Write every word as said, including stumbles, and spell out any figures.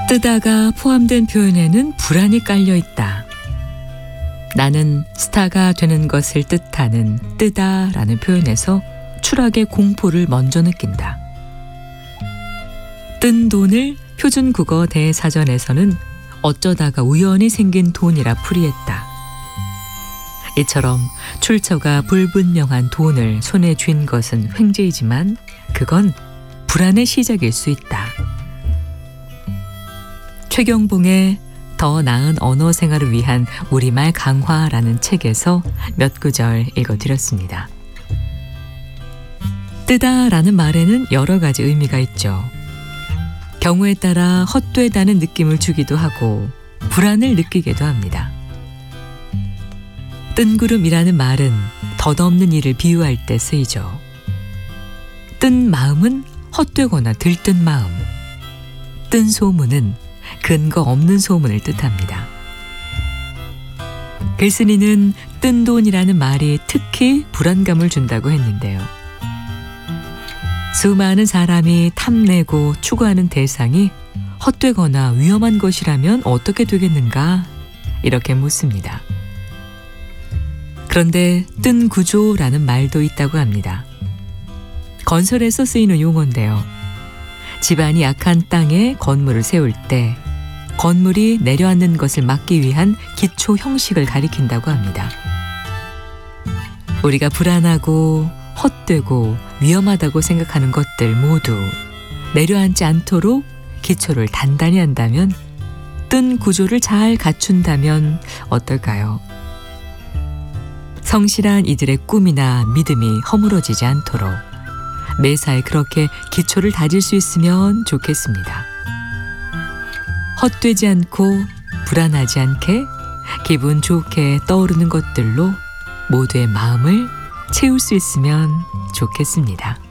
뜨다가 포함된 표현에는 불안이 깔려 있다. 나는 스타가 되는 것을 뜻하는 뜨다라는 표현에서 추락의 공포를 먼저 느낀다. 뜬 돈을 표준국어 대사전에서는 어쩌다가 우연히 생긴 돈이라 풀이했다. 이처럼 출처가 불분명한 돈을 손에 쥔 것은 횡재이지만 그건 불안의 시작일 수 있다. 최경봉의 더 나은 언어 생활을 위한 우리말 강화라는 책에서 몇 구절 읽어드렸습니다. 뜨다라는 말에는 여러 가지 의미가 있죠. 경우에 따라 헛되다는 느낌을 주기도 하고 불안을 느끼기도 합니다. 뜬구름이라는 말은 덧없는 일을 비유할 때 쓰이죠. 뜬 마음은 헛되거나 들뜬 마음. 뜬 소문은 근거 없는 소문을 뜻합니다. 글쓴이는 뜬 돈이라는 말이 특히 불안감을 준다고 했는데요. 수많은 사람이 탐내고 추구하는 대상이 헛되거나 위험한 것이라면 어떻게 되겠는가? 이렇게 묻습니다. 그런데 뜬 구조라는 말도 있다고 합니다. 건설에서 쓰이는 용어인데요. 집안이 약한 땅에 건물을 세울 때 건물이 내려앉는 것을 막기 위한 기초 형식을 가리킨다고 합니다. 우리가 불안하고 헛되고 위험하다고 생각하는 것들 모두 내려앉지 않도록 기초를 단단히 한다면, 뜬 구조를 잘 갖춘다면 어떨까요? 성실한 이들의 꿈이나 믿음이 허물어지지 않도록 매사에 그렇게 기초를 다질 수 있으면 좋겠습니다. 헛되지 않고 불안하지 않게 기분 좋게 떠오르는 것들로 모두의 마음을 채울 수 있으면 좋겠습니다.